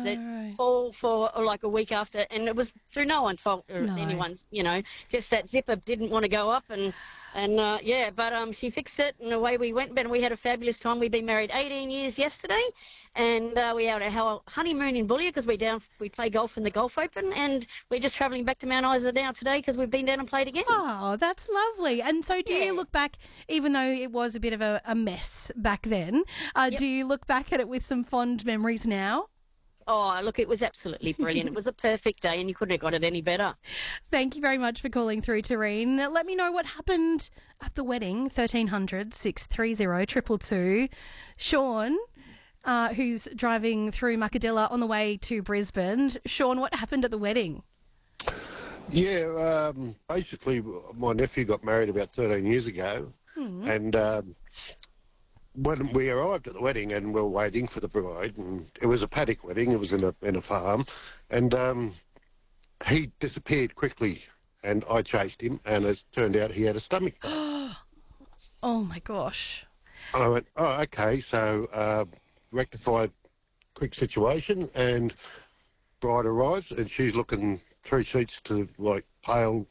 that right. all for like a week after, and it was through no one's fault or No. anyone's, just that zipper didn't want to go up but she fixed it and away we went. But we had a fabulous time. We've been married 18 years yesterday, and we had our honeymoon in Boulia because we play golf in the Golf Open, and we're just travelling back to Mount Isa now today because we've been down and played again. Oh, that's lovely. And so do you look back, even though it was a bit of a mess back then, do you look back at it with some fond memories now? Oh, look, it was absolutely brilliant. It was a perfect day and you couldn't have got it any better. Thank you very much for calling through, Tareen. Let me know what happened at the wedding, 1300 630 222. Sean, who's driving through Muckadilla on the way to Brisbane. Sean, what happened at the wedding? Yeah, basically my nephew got married about 13 years ago and when we arrived at the wedding and we were waiting for the bride, and it was a paddock wedding, it was in a farm, and he disappeared quickly and I chased him and it turned out he had a stomach bug. Oh my gosh. And I went, oh, okay, so rectified quick situation, and bride arrives and she's looking 3 sheets to like pale.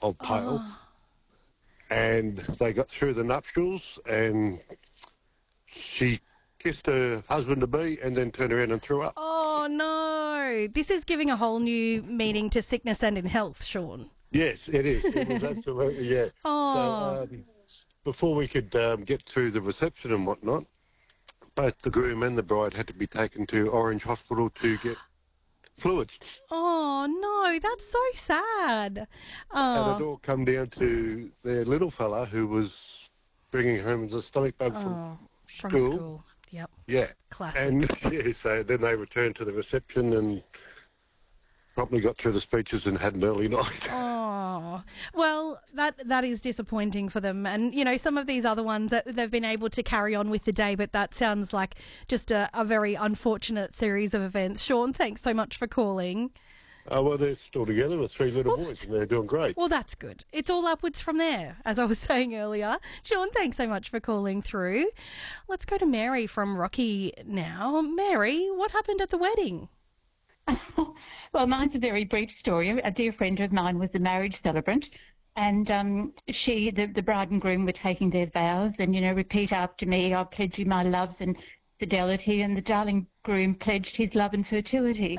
And they got through the nuptials and she kissed her husband-to-be and then turned around and threw up. Oh, no. This is giving a whole new meaning to sickness and in health, Sean. Yes, it is. It was absolutely, yeah. Oh. So before we could get to the reception and whatnot, both the groom and the bride had to be taken to Orange Hospital to get fluids. Oh, no, that's so sad. And it all come down to their little fella who was bringing home a stomach bug from school. Yep. Yeah. Classic. And yeah, so then they returned to the reception and probably got through the speeches and had an early night. Oh, well, that is disappointing for them. And, some of these other ones, that they've been able to carry on with the day, but that sounds like just a very unfortunate series of events. Sean, thanks so much for calling. Well, they're still together with 3 little boys and they're doing great. Well, that's good. It's all upwards from there, as I was saying earlier. Sean, thanks so much for calling through. Let's go to Mary from Rocky now. Mary, what happened at the wedding? Well, mine's a very brief story. A dear friend of mine was the marriage celebrant, and the bride and groom were taking their vows, and, repeat after me, I pledge you my love and fidelity, and the darling groom pledged his love and fertility.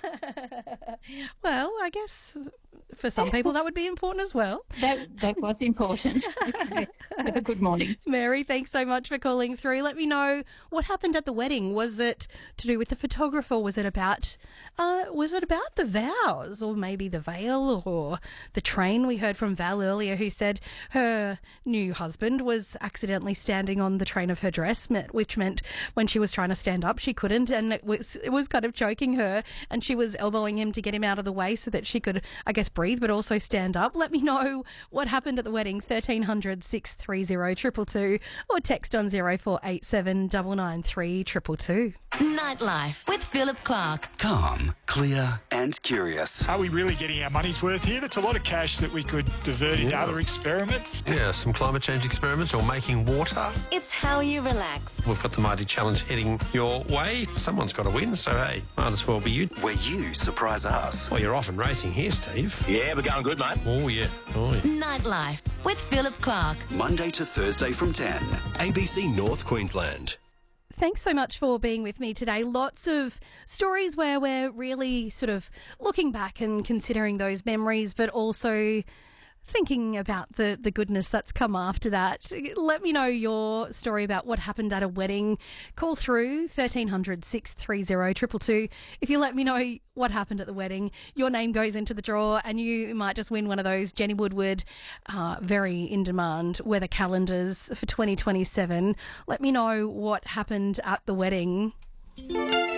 Well, I guess for some people that would be important as well. That was important. Have a good morning. Mary, thanks so much for calling through. Let me know what happened at the wedding. Was it to do with the photographer? Was it about the vows, or maybe the veil, or the train? We heard from Val earlier, who said her new husband was accidentally standing on the train of her dress, which meant when she was trying to stand up, she couldn't, and it was kind of choking her, and she was elbowing him to get him out of the way so that she could, I guess, breathe but also stand up. Let me know what happened at the wedding, 1300 630 222, or text on 0487 993 222. Nightlife with Philip Clark. Calm, clear and curious. Are we really getting our money's worth here? That's a lot of cash that we could divert into other experiments. Yeah, some climate change experiments or making water. It's how you relax. We've got the Mighty Challenge heading your way. Someone's got to win, so hey, might as well be you. Where you surprise us. Well, you're off and racing here, Steve. Yeah, we're going good, mate. Oh, yeah. Oh, yeah. Nightlife with Philip Clark. Monday to Thursday from 10. ABC North Queensland. Thanks so much for being with me today. Lots of stories where we're really sort of looking back and considering those memories, but also thinking about the goodness that's come after that. Let me know your story about what happened at a wedding. Call through 1300 630 222. If you let me know what happened at the wedding, your name goes into the draw and you might just win one of those Jenny Woodward very in-demand weather calendars for 2027. Let me know what happened at the wedding.